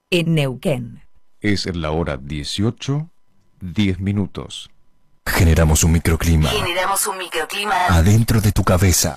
en Neuquén. Es la hora 18, 10 minutos. Generamos un microclima Generamos un microclima adentro de tu cabeza.